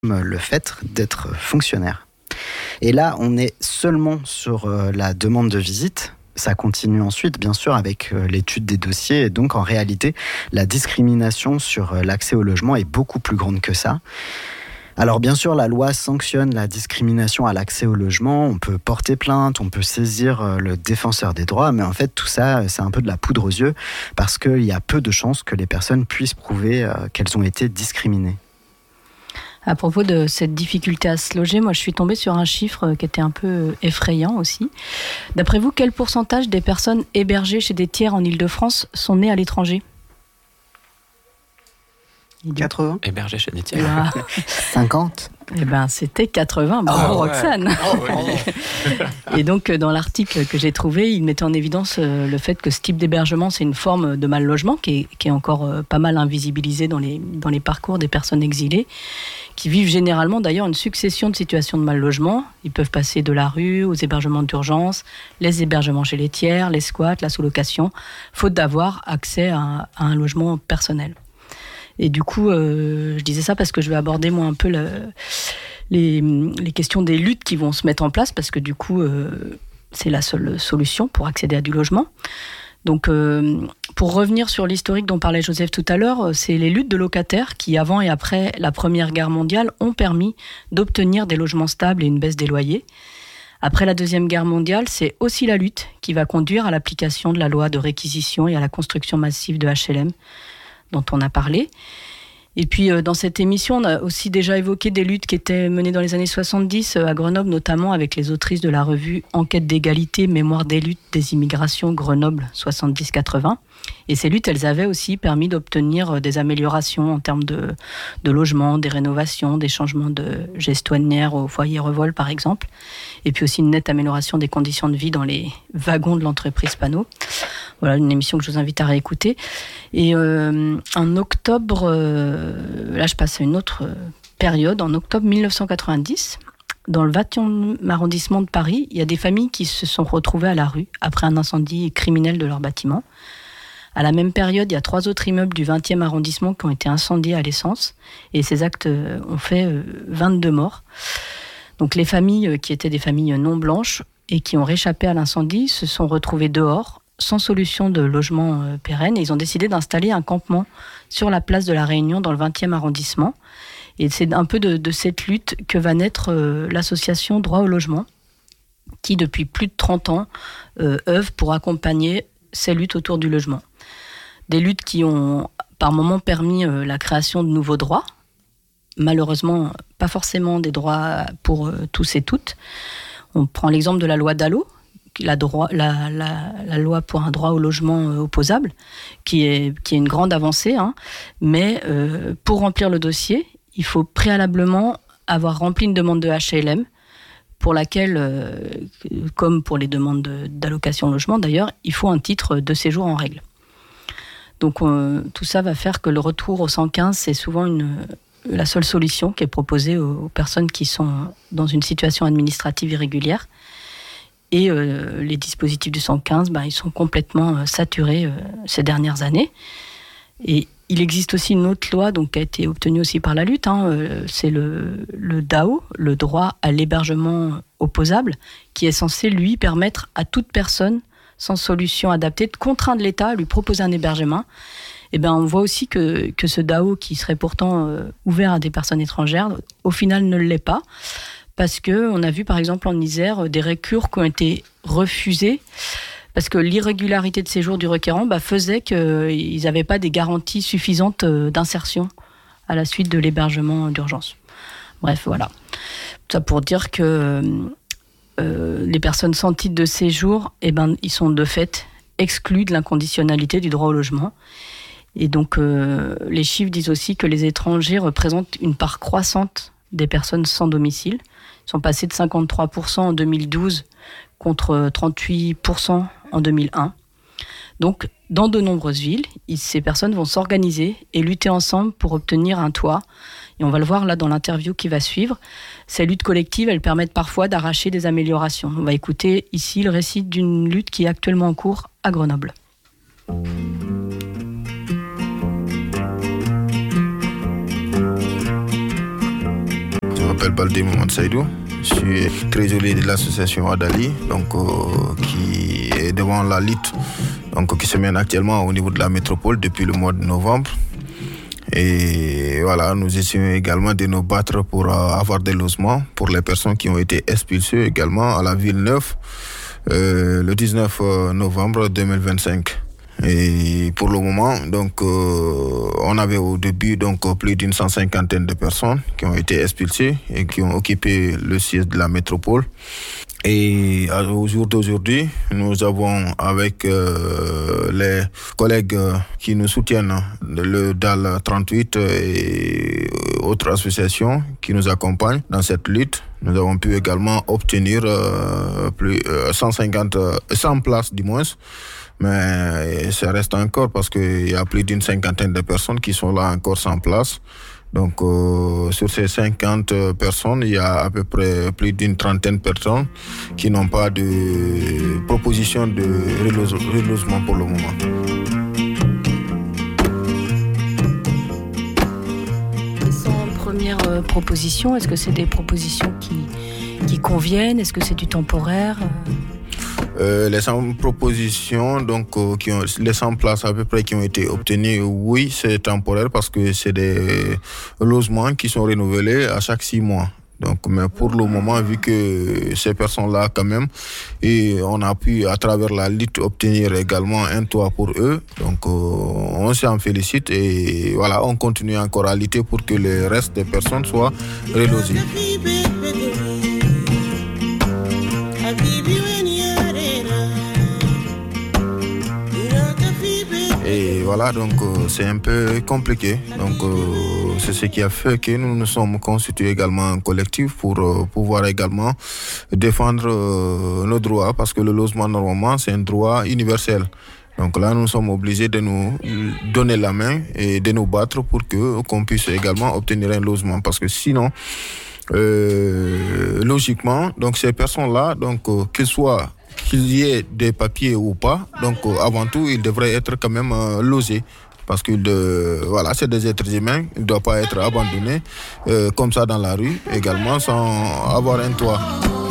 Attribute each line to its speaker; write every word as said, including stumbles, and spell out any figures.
Speaker 1: le fait d'être fonctionnaire. Et là, on est seulement sur euh, la demande de visite. Ça continue ensuite, bien sûr, avec euh, l'étude des dossiers. Et donc, en réalité, la discrimination sur euh, l'accès au logement est beaucoup plus grande que ça. Alors, bien sûr, la loi sanctionne la discrimination à l'accès au logement. On peut porter plainte, on peut saisir euh, le défenseur des droits. Mais en fait, tout ça, c'est un peu de la poudre aux yeux parce qu'il y a peu de chances que les personnes puissent prouver euh, qu'elles ont été discriminées.
Speaker 2: À propos de cette difficulté à se loger, moi je suis tombée sur un chiffre qui était un peu effrayant aussi. D'après vous, quel pourcentage des personnes hébergées chez des tiers en Île-de-France sont nées à l'étranger ?
Speaker 1: quatre-vingts
Speaker 3: Hébergées chez des tiers.
Speaker 2: Ah.
Speaker 1: cinquante
Speaker 2: Eh ben, c'était quatre-vingts, bravo
Speaker 3: Oh, ouais.
Speaker 2: Roxane.
Speaker 3: Oh, oui.
Speaker 2: Et donc, dans l'article que j'ai trouvé, il mettait en évidence le fait que ce type d'hébergement, c'est une forme de mal-logement qui est, qui est encore pas mal invisibilisée dans les, dans les parcours des personnes exilées, qui vivent généralement d'ailleurs une succession de situations de mal-logement. Ils peuvent passer de la rue aux hébergements d'urgence, les hébergements chez les tiers, les squats, la sous-location, faute d'avoir accès à, à un logement personnel. Et du coup, euh, je disais ça parce que je vais aborder moi un peu le, les, les questions des luttes qui vont se mettre en place, parce que du coup, euh, c'est la seule solution pour accéder à du logement. Donc, euh, pour revenir sur l'historique dont parlait Joseph tout à l'heure, c'est les luttes de locataires qui, avant et après la Première Guerre mondiale, ont permis d'obtenir des logements stables et une baisse des loyers. Après la Deuxième Guerre mondiale, c'est aussi la lutte qui va conduire à l'application de la loi de réquisition et à la construction massive de H L M, dont on a parlé. Et puis, euh, dans cette émission, on a aussi déjà évoqué des luttes qui étaient menées dans les années soixante-dix, euh, à Grenoble notamment, avec les autrices de la revue Enquête d'égalité, Mémoire des luttes des immigrations, Grenoble soixante-dix quatre-vingts. Et ces luttes, elles avaient aussi permis d'obtenir euh, des améliorations en termes de, de logement, des rénovations, des changements de gestionnaire au foyer Revol, par exemple. Et puis aussi une nette amélioration des conditions de vie dans les wagons de l'entreprise Panot. Voilà, une émission que je vous invite à réécouter. Et euh, en octobre, euh, là je passe à une autre période, en octobre dix-neuf cent quatre-vingt-dix, dans le vingtième arrondissement de Paris, il y a des familles qui se sont retrouvées à la rue après un incendie criminel de leur bâtiment. À la même période, il y a trois autres immeubles du vingtième arrondissement qui ont été incendiés à l'essence. Et ces actes ont fait vingt-deux morts. Donc les familles qui étaient des familles non blanches et qui ont réchappé à l'incendie se sont retrouvées dehors, sans solution de logement euh, pérenne, et ils ont décidé d'installer un campement sur la place de la Réunion dans le vingtième arrondissement. Et c'est un peu de, de cette lutte que va naître euh, l'association Droit au logement, qui depuis plus de trente ans euh, œuvre pour accompagner ces luttes autour du logement. Des luttes qui ont par moments permis euh, la création de nouveaux droits, malheureusement pas forcément des droits pour euh, tous et toutes. On prend l'exemple de la loi Dallot, La, droit, la, la, la loi pour un droit au logement euh, opposable, qui est, qui est une grande avancée, hein, mais euh, pour remplir le dossier, il faut préalablement avoir rempli une demande de H L M, pour laquelle, euh, comme pour les demandes de, d'allocation logement d'ailleurs, il faut un titre de séjour en règle. Donc euh, tout ça va faire que le retour au cent quinze, c'est souvent une, la seule solution qui est proposée aux, aux personnes qui sont dans une situation administrative irrégulière. Et euh, les dispositifs du cent quinze, ben, ils sont complètement euh, saturés euh, ces dernières années. Et il existe aussi une autre loi donc, qui a été obtenue aussi par la lutte, hein, euh, c'est le, le D A O, le droit à l'hébergement opposable, qui est censé, lui, permettre à toute personne sans solution adaptée de contraindre l'État à lui proposer un hébergement. Et ben, on voit aussi que, que ce D A O, qui serait pourtant euh, ouvert à des personnes étrangères, au final ne l'est pas. Parce qu'on a vu par exemple en Isère des récurs qui ont été refusés parce que l'irrégularité de séjour du requérant bah, faisait qu'ils n'avaient pas des garanties suffisantes d'insertion à la suite de l'hébergement d'urgence. Bref, voilà. Tout ça pour dire que euh, les personnes sans titre de séjour, eh ben, ils sont de fait exclus de l'inconditionnalité du droit au logement. Et donc euh, les chiffres disent aussi que les étrangers représentent une part croissante des personnes sans domicile. Ils sont passés de cinquante-trois pour cent en deux mille douze contre trente-huit pour cent en deux mille un. Donc, dans de nombreuses villes, ces personnes vont s'organiser et lutter ensemble pour obtenir un toit. Et on va le voir là dans l'interview qui va suivre. Ces luttes collectives, elles permettent parfois d'arracher des améliorations. On va écouter ici le récit d'une lutte qui est actuellement en cours à Grenoble.
Speaker 4: m'appelle Baldé Mohamed Saïdou. Je suis trésorier de l'association Adali, donc, euh, qui est devant la lutte donc, qui se mène actuellement au niveau de la métropole depuis le mois de novembre. Et voilà, nous essayons également de nous battre pour euh, avoir des logements pour les personnes qui ont été expulsées également à la Ville-Neuve euh, le dix-neuf novembre deux mille vingt-cinq. Et pour le moment, donc, euh, on avait au début donc, plus d'une cent cinquantaine de personnes qui ont été expulsées et qui ont occupé le siège de la métropole. Et au jour d'aujourd'hui, nous avons avec euh, les collègues qui nous soutiennent, le D A L trente-huit et autres associations qui nous accompagnent dans cette lutte, nous avons pu également obtenir euh, plus euh, cent cinquante, cent places du moins. Mais ça reste encore parce qu'il y a plus d'une cinquantaine de personnes qui sont là encore sans place. Donc euh, sur ces cinquante personnes, il y a à peu près plus d'une trentaine de personnes qui n'ont pas de proposition de relogement pour le moment.
Speaker 2: Sans première euh, proposition, est-ce que c'est des propositions qui, qui conviennent? Est-ce que c'est du temporaire?
Speaker 4: Euh, les cent propositions, donc euh, qui ont, les cent places à peu près qui ont été obtenues, oui, c'est temporaire parce que c'est des logements qui sont renouvelés à chaque six mois. Donc, mais pour le moment, vu que ces personnes-là, quand même, et on a pu, à travers la lutte, obtenir également un toit pour eux. Donc, euh, on s'en félicite et voilà, on continue encore à lutter pour que le reste des personnes soient relogées. Et voilà, donc euh, c'est un peu compliqué. Donc euh, c'est ce qui a fait que nous nous sommes constitués également en collectif pour euh, pouvoir également défendre euh, nos droits, parce que le logement normalement c'est un droit universel. Donc là nous sommes obligés de nous donner la main et de nous battre pour que qu'on puisse également obtenir un logement, parce que sinon euh, logiquement donc ces personnes-là, donc euh, qu'ils soient qu'il y ait des papiers ou pas, donc euh, avant tout, ils devraient être quand même euh, logés. Parce que euh, voilà, c'est des êtres humains, ils ne doivent pas être abandonnés euh, comme ça dans la rue, également sans avoir un toit.